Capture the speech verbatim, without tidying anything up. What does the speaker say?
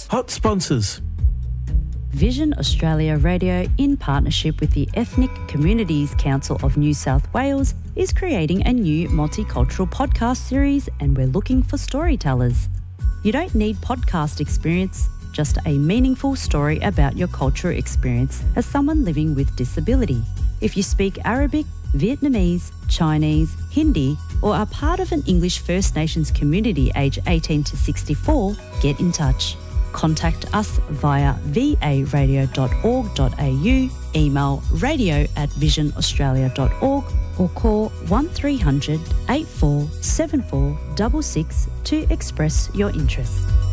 Hot sponsors. Vision Australia Radio, in partnership with the Ethnic Communities Council of New South Wales, is creating a new multicultural podcast series, and we're looking for storytellers. You don't need podcast experience, just a meaningful story about your cultural experience as someone living with disability. If you speak Arabic, Vietnamese, Chinese, Hindi, or are part of an English First Nations community aged eighteen to sixty-four, get in touch. Contact us via v a radio dot org dot a u, email radio at vision australia dot org, or call one three hundred, eight four seven four six six to express your interest.